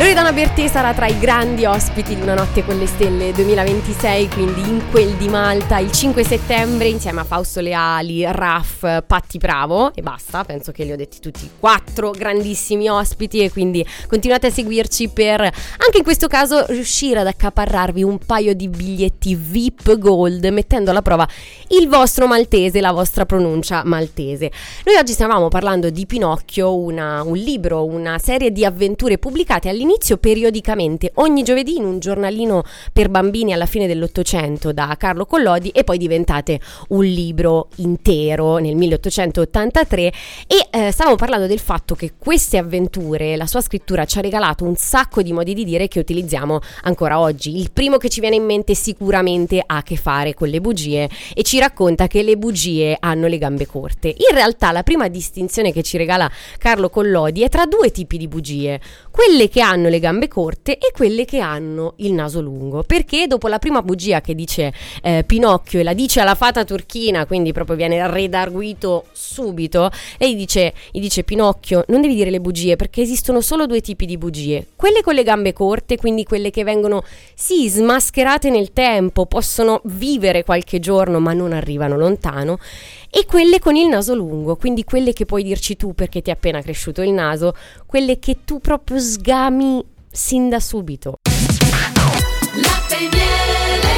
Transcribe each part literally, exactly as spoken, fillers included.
Loredana Bertè sarà tra i grandi ospiti di Una notte con le stelle duemilaventisei, quindi in quel di Malta il cinque settembre, insieme a Fausto Leali, Raf, Patti Bravo e basta. Penso che li ho detti tutti, quattro grandissimi ospiti, e quindi continuate a seguirci per, anche in questo caso, riuscire ad accaparrarvi un paio di biglietti V I P Gold, mettendo alla prova il vostro maltese, la vostra pronuncia maltese. Noi oggi stavamo parlando di Pinocchio, una, un libro, una serie di avventure pubblicate all'inizio periodicamente ogni giovedì in un giornalino per bambini alla fine dell'Ottocento da Carlo Collodi, e poi diventate un libro intero nel milleottocentottantatré. E eh, stavamo parlando del fatto che queste avventure, la sua scrittura, ci ha regalato un sacco di modi di dire che utilizziamo ancora oggi. Il primo che ci viene in mente sicuramente ha a che fare con le bugie, e ci racconta che le bugie hanno le gambe corte. In realtà la prima distinzione che ci regala Carlo Collodi è tra due tipi di bugie: quelle che hanno le gambe corte e quelle che hanno il naso lungo. Perché dopo la prima bugia che dice eh, Pinocchio, e la dice alla fata turchina, quindi proprio viene redarguito subito, lei dice, gli dice: Pinocchio, non devi dire le bugie, perché esistono solo due tipi di bugie: quelle con le gambe corte, quindi quelle che vengono sì smascherate nel tempo, possono vivere qualche giorno ma non arrivano lontano, e quelle con il naso lungo, quindi quelle che puoi dirci tu perché ti è appena cresciuto il naso, quelle che tu proprio sgami sin da subito. Latte e miele.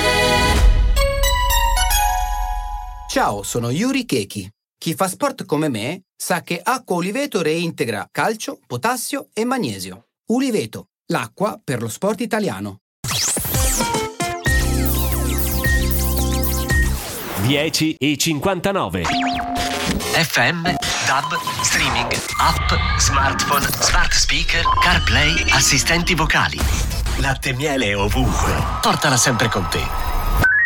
Ciao, sono Yuri Keki. Chi fa sport come me sa che acqua Uliveto reintegra calcio, potassio e magnesio. Uliveto, l'acqua per lo sport italiano. dieci e cinquantanove. F M, D A B, streaming, app, smartphone, smart speaker, CarPlay, assistenti vocali. Latte e miele ovunque. Portala sempre con te.